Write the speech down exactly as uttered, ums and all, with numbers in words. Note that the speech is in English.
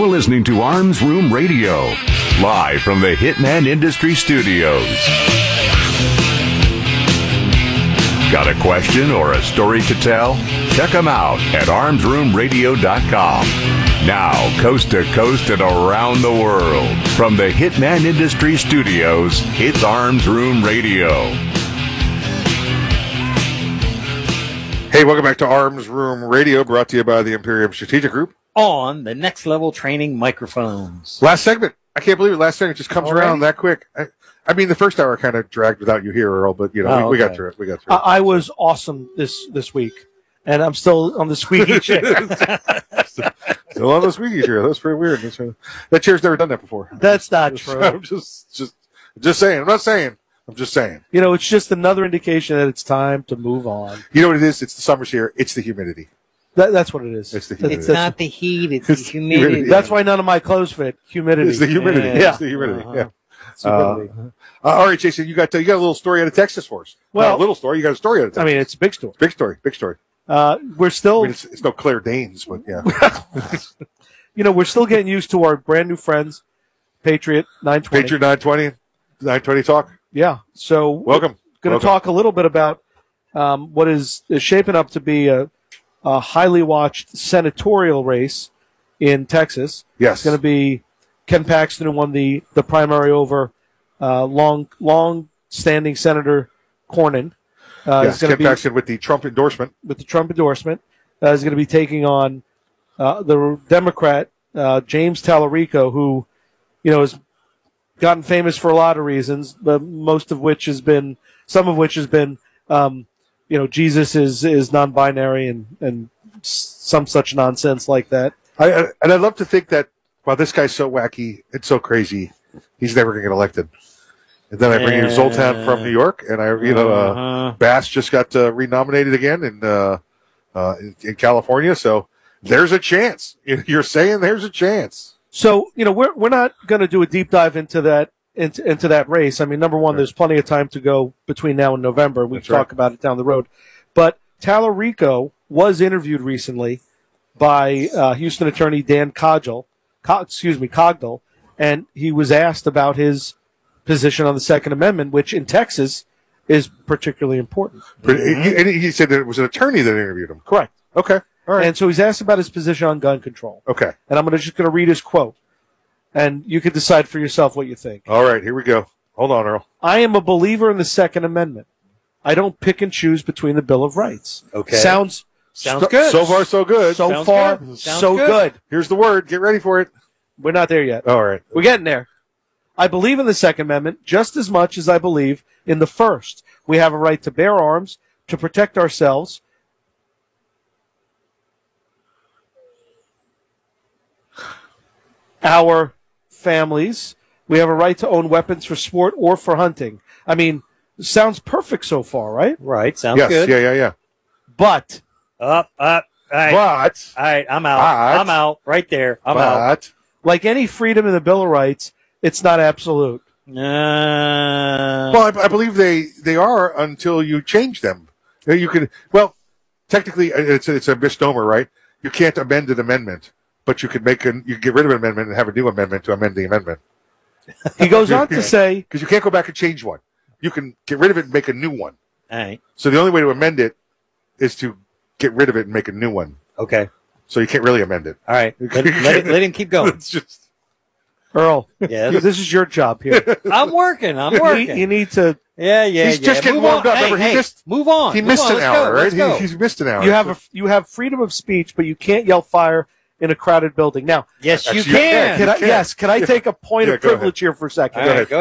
You're listening to Arms Room Radio, live from the Hitman Industry Studios. Got a question or a story to tell? Check them out at arms room radio dot com. Now, coast to coast and around the world, from the Hitman Industry Studios, it's Arms Room Radio. Hey, welcome back to Arms Room Radio, brought to you by the Imperium Strategic Group. On the Next Level Training microphones. Last segment. I can't believe it. Last segment just comes Already? around that quick. I, I mean, the first hour kind of dragged without you here, Earl, but, you know, Oh, we, we okay. got through it. We got through it. I, I was awesome this this week, and I'm still on the squeaky chair. Still on the squeaky chair. That's pretty weird. That's, uh, that chair's never done that before. That's not true. I'm just, just, just saying. I'm not saying. I'm just saying. You know, it's just another indication that it's time to move on. You know what it is? It's the summer's here. It's the humidity. That, that's what it is. It's the That's- humidity. It's that's- not the heat, it's, It's the humidity. humidity. That's why none of my clothes fit. Humidity. It's the humidity. Yeah. It's the humidity. Uh-huh. Yeah. It's humidity. Uh, all right, Jason, you got you got a little story out of Texas for us. Well- Not a little story. You got a story out of I Texas. mean, it's a big story. big story. Big story. Uh, we're I still, mean, it's, it's no Claire Danes, but yeah. you know, we're still getting used to our brand new friends, Patriot nine twenty. Patriot nine twenty, nine twenty talk. Yeah. So Welcome. Going to Welcome. talk a little bit about um, what is, is shaping up to be a, a highly watched senatorial race in Texas. Yes. It's going to be Ken Paxton, who won the, the primary over uh, long long standing Senator Cornyn. Uh, yes, is going Ken to be Paxton with the Trump endorsement. with the Trump endorsement. Uh, is going to be taking on uh, the Democrat uh, James Tallarico, who you know has gotten famous for a lot of reasons, but most of which has been some of which has been um, you know Jesus is is non-binary and and some such nonsense like that. I, I, and I'd love to think that, wow, this guy's so wacky and so crazy, he's never going to get elected. And then I bring you Zoltan from New York, and I, you know, uh, Uh-huh. Bass just got uh, renominated again in, uh, uh, in in California. So there's a chance. You're saying there's a chance. So you know we're we're not going to do a deep dive into that into into that race. I mean, number one, there's plenty of time to go between now and November. We That's can talk right. about it down the road. But Tallarico was interviewed recently by uh, Houston attorney Dan Cogdell, Co- excuse me, Cogdell, and he was asked about his position on the Second Amendment, which in Texas is particularly important. But he, and he said that it was an attorney that interviewed him. Correct. Okay. All right. And so he's asked about his position on gun control. Okay. And I'm gonna just going to read his quote, and you can decide for yourself what you think. All right. Here we go. Hold on, Earl. I am a believer in the Second Amendment. I don't pick and choose between the Bill of Rights. Okay. Sounds Sounds st- good. So far, so good. So Sounds far, good. Sounds so good. good. Here's the word. Get ready for it. We're not there yet. All right. We're getting there. I believe in the Second Amendment just as much as I believe in the First. We have a right to bear arms, to protect ourselves. Our families. We have a right to own weapons for sport or for hunting. I mean, sounds perfect so far, right? Right, sounds Yes. good. Yeah, yeah, yeah. But Up, up. All right. But, All right, I'm out. But- I'm out. Right there. I'm out. but, like any freedom in the Bill of Rights, it's not absolute. Uh, well, I, I believe they, they are until you change them. You know, You can, well, technically, uh, it's, it's a misnomer, right? You can't amend an amendment, but you can make an, you can get rid of an amendment and have a new amendment to amend the amendment. He goes on to say, Because you can't go back and change one. You can get rid of it and make a new one. all right. So the only way to amend it is to get rid of it and make a new one. Okay. So you can't really amend it. All right. Let, let, it, let him keep going. It's just, Earl, Yes. this is your job here. I'm working. I'm You working. need, you need to. yeah, yeah, He's yeah. just getting Move warmed on. up. Hey, Remember, he hey, missed- move on. he Move missed on. an Let's hour, go. right? Let's go. He, he's missed an hour. You have a you have freedom of speech, but you can't yell fire in a crowded building. Now, Yes, you Actually, you can. can. can I, can. yes, can I take a point Yeah, of go ahead. privilege here for a second? All right, go